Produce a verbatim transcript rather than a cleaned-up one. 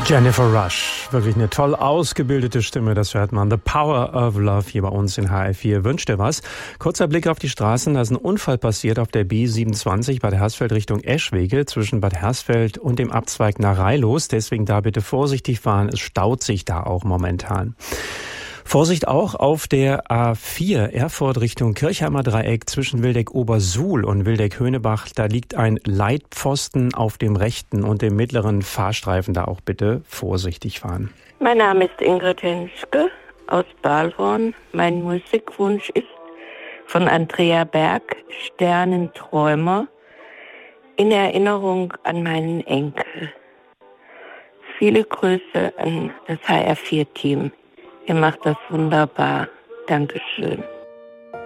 Jennifer Rush, wirklich eine toll ausgebildete Stimme, das hört man. The Power of Love hier bei uns in H R vier. Wünscht dir was? Kurzer Blick auf die Straßen, da ist ein Unfall passiert auf der B siebenundzwanzig Bad Hersfeld Richtung Eschwege zwischen Bad Hersfeld und dem Abzweig nach Rheilos. Deswegen da bitte vorsichtig fahren, es staut sich da auch momentan. Vorsicht auch auf der A vier Erfurt Richtung Kirchheimer Dreieck zwischen Wildeck-Obersuhl und Wildeck-Höhnebach. Da liegt ein Leitpfosten auf dem rechten und dem mittleren Fahrstreifen. Da auch bitte vorsichtig fahren. Mein Name ist Ingrid Henschke aus Balhorn. Mein Musikwunsch ist von Andrea Berg, Sternenträumer, in Erinnerung an meinen Enkel. Viele Grüße an das H R vier Team. Ihr macht das wunderbar. Dankeschön.